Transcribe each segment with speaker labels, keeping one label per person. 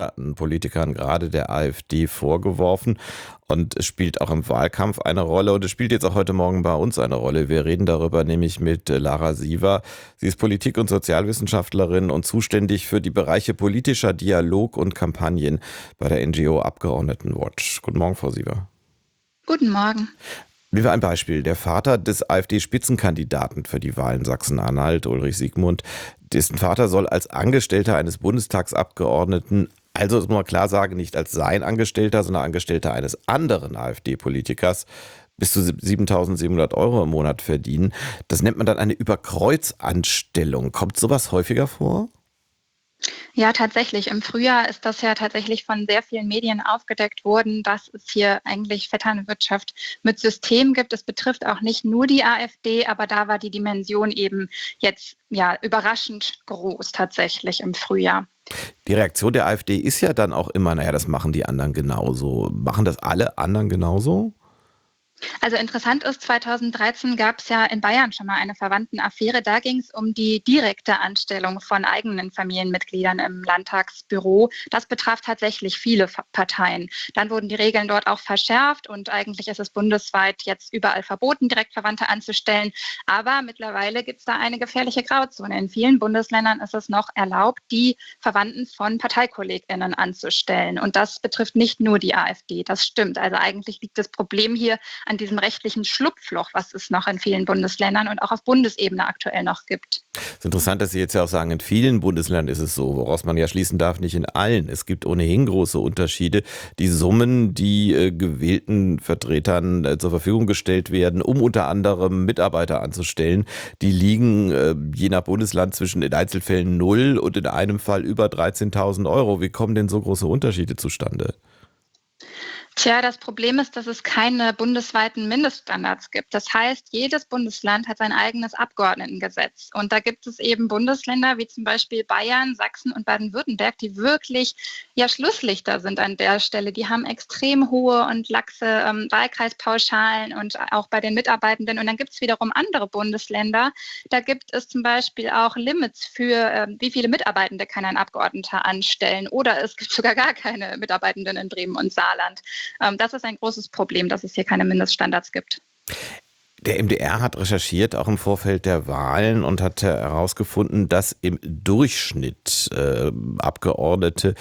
Speaker 1: Politikern, gerade der AfD, vorgeworfen. Und es spielt auch im Wahlkampf eine Rolle. Und es spielt jetzt auch heute Morgen bei uns eine Rolle. Wir reden darüber nämlich mit Lara Siever. Sie ist Politik- und Sozialwissenschaftlerin und zuständig für die Bereiche politischer Dialog und Kampagnen bei der NGO Abgeordnetenwatch. Guten Morgen, Frau Siever.
Speaker 2: Guten Morgen.
Speaker 1: Nehmen wir ein Beispiel. Der Vater des AfD-Spitzenkandidaten für die Wahl in Sachsen-Anhalt, Ulrich Siegmund, dessen Vater soll als Angestellter eines Bundestagsabgeordneten, also das muss man klar sagen, nicht als sein Angestellter, sondern Angestellter eines anderen AfD-Politikers, bis zu 7.700 Euro im Monat verdienen. Das nennt man dann eine Überkreuzanstellung. Kommt sowas häufiger vor?
Speaker 2: Ja, tatsächlich. Im Frühjahr ist das ja tatsächlich von sehr vielen Medien aufgedeckt worden, dass es hier eigentlich Vetternwirtschaft mit System gibt. Es betrifft auch nicht nur die AfD, aber da war die Dimension eben jetzt ja überraschend groß tatsächlich im Frühjahr.
Speaker 1: Die Reaktion der AfD ist ja dann auch immer, naja, das machen die anderen genauso. Machen das alle anderen genauso?
Speaker 2: Also interessant ist, 2013 gab es ja in Bayern schon mal eine Verwandtenaffäre. Da ging es um die direkte Anstellung von eigenen Familienmitgliedern im Landtagsbüro. Das betraf tatsächlich viele Parteien. Dann wurden die Regeln dort auch verschärft und eigentlich ist es bundesweit jetzt überall verboten, Direktverwandte anzustellen. Aber mittlerweile gibt es da eine gefährliche Grauzone. In vielen Bundesländern ist es noch erlaubt, die Verwandten von ParteikollegInnen anzustellen. Und das betrifft nicht nur die AfD. Das stimmt. Also eigentlich liegt das Problem hier an diesem rechtlichen Schlupfloch, was es noch in vielen Bundesländern und auch auf Bundesebene aktuell noch gibt.
Speaker 1: Es ist interessant, dass Sie jetzt ja auch sagen, in vielen Bundesländern ist es so, woraus man ja schließen darf, nicht in allen. Es gibt ohnehin große Unterschiede. Die Summen, die gewählten Vertretern zur Verfügung gestellt werden, um unter anderem Mitarbeiter anzustellen, die liegen je nach Bundesland zwischen in Einzelfällen 0 und in einem Fall über 13.000 Euro. Wie kommen denn so große Unterschiede zustande?
Speaker 2: Tja, das Problem ist, dass es keine bundesweiten Mindeststandards gibt. Das heißt, jedes Bundesland hat sein eigenes Abgeordnetengesetz. Und da gibt es eben Bundesländer wie zum Beispiel Bayern, Sachsen und Baden-Württemberg, die wirklich ja Schlusslichter sind an der Stelle. Die haben extrem hohe und laxe Wahlkreispauschalen und auch bei den Mitarbeitenden. Und dann gibt es wiederum andere Bundesländer. Da gibt es zum Beispiel auch Limits für, wie viele Mitarbeitende kann ein Abgeordneter anstellen. Oder es gibt sogar gar keine Mitarbeitenden in Bremen und Saarland. Das ist ein großes Problem, dass es hier keine Mindeststandards gibt.
Speaker 1: Der MDR hat recherchiert, auch im Vorfeld der Wahlen, und hat herausgefunden, dass im Durchschnitt Abgeordnete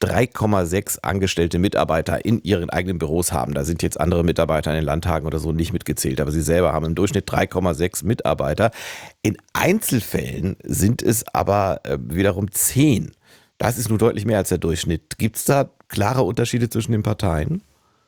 Speaker 1: 3,6 angestellte Mitarbeiter in ihren eigenen Büros haben. Da sind jetzt andere Mitarbeiter in den Landtagen oder so nicht mitgezählt, aber sie selber haben im Durchschnitt 3,6 Mitarbeiter. In Einzelfällen sind es aber wiederum 10. Das ist nur deutlich mehr als der Durchschnitt. Gibt es da klare Unterschiede zwischen den Parteien?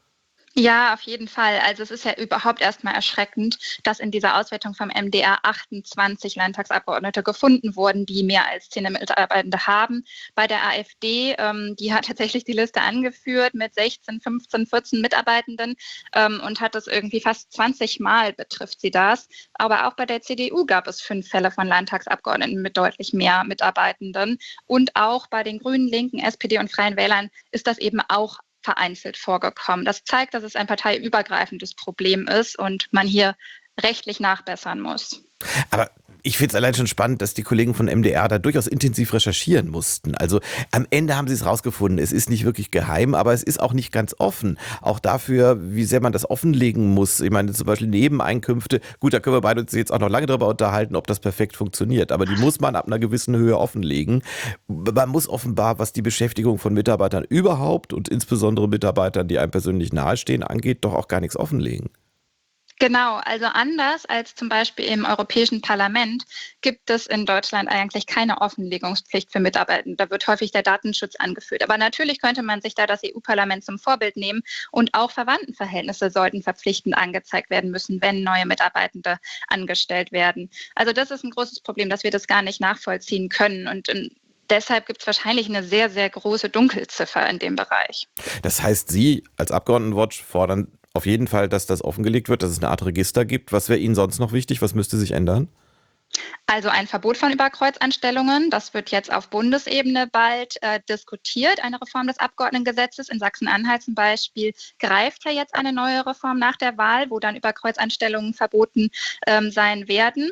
Speaker 2: Ja, auf jeden Fall. Also es ist ja überhaupt erstmal erschreckend, dass in dieser Auswertung vom MDR 28 Landtagsabgeordnete gefunden wurden, die mehr als 10 Mitarbeitende haben. Bei der AfD, die hat tatsächlich die Liste angeführt mit 16, 15, 14 Mitarbeitenden und hat das irgendwie fast 20 Mal betrifft sie das. Aber auch bei der CDU gab es 5 Fälle von Landtagsabgeordneten mit deutlich mehr Mitarbeitenden. Und auch bei den Grünen, Linken, SPD und Freien Wählern ist das eben auch vereinzelt vorgekommen. Das zeigt, dass es ein parteiübergreifendes Problem ist und man hier rechtlich nachbessern muss.
Speaker 1: Aber ich finde es allein schon spannend, dass die Kollegen von MDR da durchaus intensiv recherchieren mussten. Also am Ende haben sie es rausgefunden. Es ist nicht wirklich geheim, aber es ist auch nicht ganz offen. Auch dafür, wie sehr man das offenlegen muss. Ich meine, zum Beispiel Nebeneinkünfte. Gut, da können wir beide uns jetzt auch noch lange darüber unterhalten, ob das perfekt funktioniert. Aber die muss man ab einer gewissen Höhe offenlegen. Man muss offenbar, was die Beschäftigung von Mitarbeitern überhaupt und insbesondere Mitarbeitern, die einem persönlich nahestehen, angeht, doch auch gar nichts offenlegen.
Speaker 2: Genau, also anders als zum Beispiel im Europäischen Parlament gibt es in Deutschland eigentlich keine Offenlegungspflicht für Mitarbeitende. Da wird häufig der Datenschutz angeführt. Aber natürlich könnte man sich da das EU-Parlament zum Vorbild nehmen und auch Verwandtenverhältnisse sollten verpflichtend angezeigt werden müssen, wenn neue Mitarbeitende angestellt werden. Also das ist ein großes Problem, dass wir das gar nicht nachvollziehen können und deshalb gibt es wahrscheinlich eine sehr, sehr große Dunkelziffer in dem Bereich.
Speaker 1: Das heißt, Sie als Abgeordnetenwatch fordern auf jeden Fall, dass das offengelegt wird, dass es eine Art Register gibt. Was wäre Ihnen sonst noch wichtig? Was müsste sich ändern?
Speaker 2: Also ein Verbot von Überkreuzanstellungen, das wird jetzt auf Bundesebene bald diskutiert, eine Reform des Abgeordnetengesetzes. In Sachsen-Anhalt zum Beispiel greift ja jetzt eine neue Reform nach der Wahl, wo dann Überkreuzanstellungen verboten sein werden.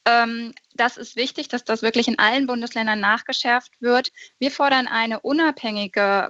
Speaker 2: Das ist wichtig, dass das wirklich in allen Bundesländern nachgeschärft wird. Wir fordern eine unabhängige